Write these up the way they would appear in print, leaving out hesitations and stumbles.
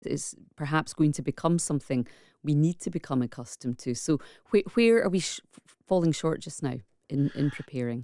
is perhaps going to become something we need to become accustomed to. So where are we falling short just now in preparing?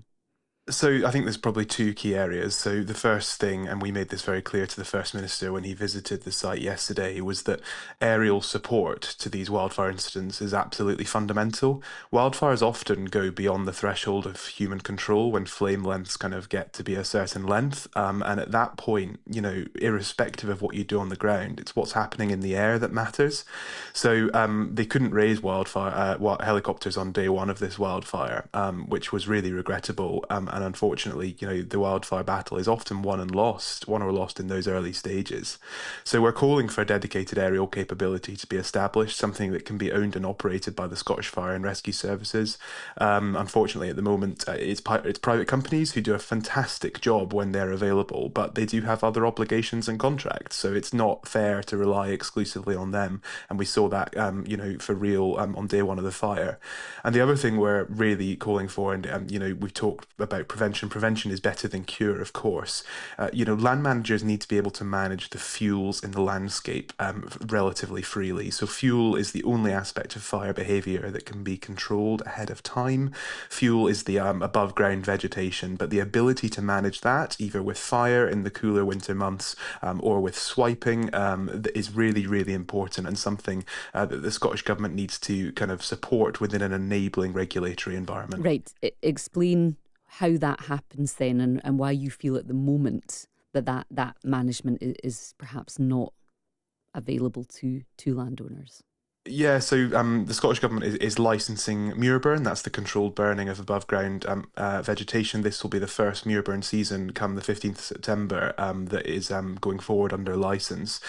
So I think there's probably two key areas. So the first thing, and we made this very clear to the First Minister when he visited the site yesterday, was that aerial support to these wildfire incidents is absolutely fundamental. Wildfires often go beyond the threshold of human control when flame lengths kind of get to be a certain length. And at that point, irrespective of what you do on the ground, it's what's happening in the air that matters. So they couldn't raise helicopters on day one of this wildfire, which was really regrettable. And unfortunately, the wildfire battle is often won or lost in those early stages. So we're calling for a dedicated aerial capability to be established, something that can be owned and operated by the Scottish Fire and Rescue Services. Unfortunately, at the moment, it's private companies who do a fantastic job when they're available, but they do have other obligations and contracts. So it's not fair to rely exclusively on them. And we saw that, for real on day one of the fire. And the other thing we're really calling for, and we've talked about prevention. Prevention is better than cure, of course. Land managers need to be able to manage the fuels in the landscape relatively freely. So fuel is the only aspect of fire behaviour that can be controlled ahead of time. Fuel is the above ground vegetation, but the ability to manage that, either with fire in the cooler winter months or with swiping, is really, really important, and something that the Scottish Government needs to kind of support within an enabling regulatory environment. Right. Explain how that happens then, and why you feel at the moment that management is perhaps not available to landowners. Yeah, so the Scottish Government is licensing muirburn. That's the controlled burning of above ground vegetation. This will be the first muirburn season come the 15th of September that is going forward under licence.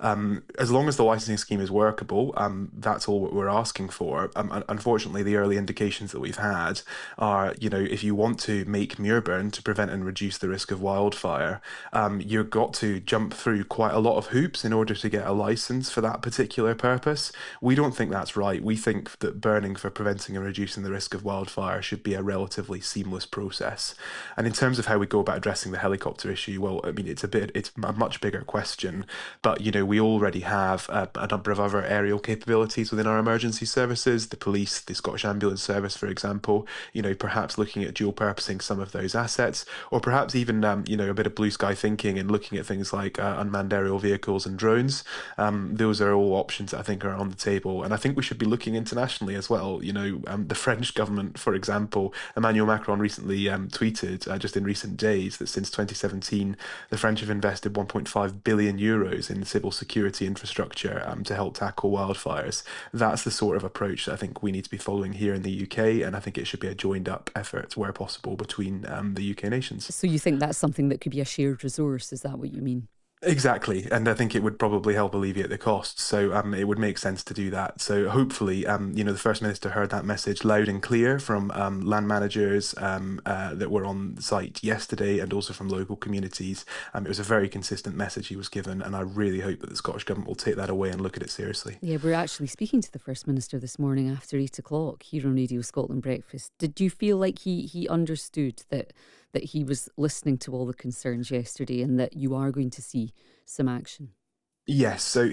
As long as the licensing scheme is workable, that's all we're asking for. Unfortunately, the early indications that we've had are, if you want to make muirburn to prevent and reduce the risk of wildfire, you've got to jump through quite a lot of hoops in order to get a licence for that particular purpose. We don't think that's right. We think that burning for preventing and reducing the risk of wildfire should be a relatively seamless process. And in terms of how we go about addressing the helicopter issue, well, I mean, it's a much bigger question, but, we already have a number of other aerial capabilities within our emergency services, the police, the Scottish Ambulance Service, for example, perhaps looking at dual purposing some of those assets, or perhaps even, a bit of blue sky thinking and looking at things like unmanned aerial vehicles and drones. Those are all options that I think are on the table. And I think we should be looking internationally as well. The French government, for example, Emmanuel Macron recently tweeted just in recent days that since 2017, the French have invested 1.5 billion euros in civil security infrastructure to help tackle wildfires. That's the sort of approach that I think we need to be following here in the UK, and I think it should be a joined up effort where possible between the UK nations. So you think that's something that could be a shared resource? Is that what you mean? Exactly, and I think it would probably help alleviate the costs. So it would make sense to do that. So hopefully, the First Minister heard that message loud and clear from land managers that were on site yesterday, and also from local communities. It was a very consistent message he was given, and I really hope that the Scottish Government will take that away and look at it seriously. Yeah, we're actually speaking to the First Minister this morning after 8 o'clock here on Radio Scotland Breakfast. Did you feel like he understood that he was listening to all the concerns yesterday, and that you are going to see some action? Yes, so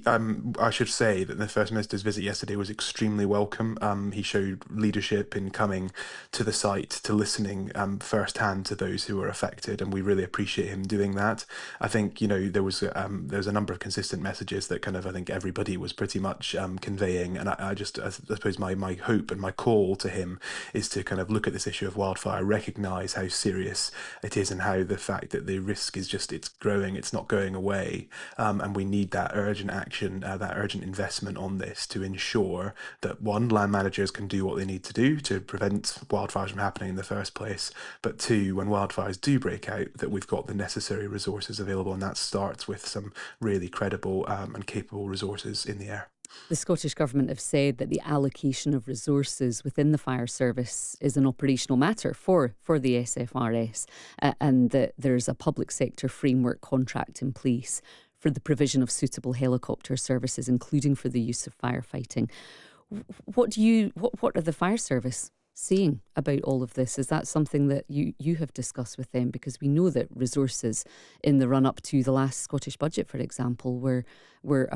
I should say that the First Minister's visit yesterday was extremely welcome. He showed leadership in coming to the site, to listening firsthand to those who were affected, and we really appreciate him doing that. I think, there was a number of consistent messages that I think everybody was pretty much conveying, and I suppose my hope and my call to him is to kind of look at this issue of wildfire, recognise how serious it is, and how the fact that the risk is it's growing, it's not going away, and we need that urgent action, that urgent investment on this to ensure that, one, land managers can do what they need to do to prevent wildfires from happening in the first place, but two, when wildfires do break out, that we've got the necessary resources available, and that starts with some really credible and capable resources in the air. The Scottish Government have said that the allocation of resources within the fire service is an operational matter for the SFRS, and that there's a public sector framework contract in place for the provision of suitable helicopter services, including for the use of firefighting. What are the fire service saying about all of this? Is that something that you have discussed with them? Because we know that resources in the run up to the last Scottish budget, for example, were